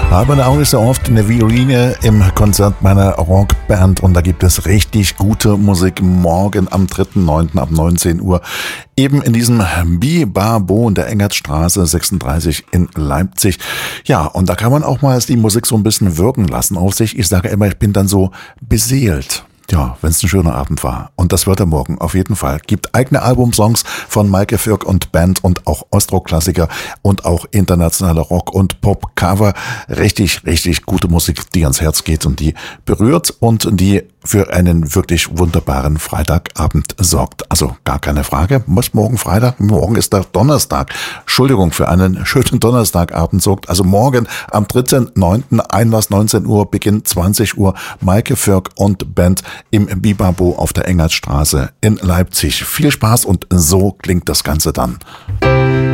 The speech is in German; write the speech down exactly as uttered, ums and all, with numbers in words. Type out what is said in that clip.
Habe auch nicht so oft eine Violine im Konzert meiner Rockband und da gibt es richtig gute Musik morgen am dritten neunten ab neunzehn Uhr. Eben in diesem Bi-Bar-Bo in der Engertstraße sechsunddreißig in Leipzig. Ja, und da kann man auch mal die Musik so ein bisschen wirken lassen auf sich. Ich sage immer, ich bin dann so beseelt. Ja, wenn es ein schöner Abend war. Und das wird er morgen auf jeden Fall. Gibt eigene Albumsongs von Maike Fürk und Band und auch Ostro-Klassiker und auch internationale Rock- und Pop-Cover. Richtig, richtig gute Musik, die ans Herz geht und die berührt und die für einen wirklich wunderbaren Freitagabend sorgt. Also gar keine Frage. Muss morgen Freitag? Morgen ist der Donnerstag. Entschuldigung, für einen schönen Donnerstagabend sorgt. Also morgen am dritten neunten Einlass neunzehn Uhr, Beginn zwanzig Uhr. Maike Fürk und Band im Bi-Bar-Bo auf der Engertstraße in Leipzig. Viel Spaß und so klingt das Ganze dann.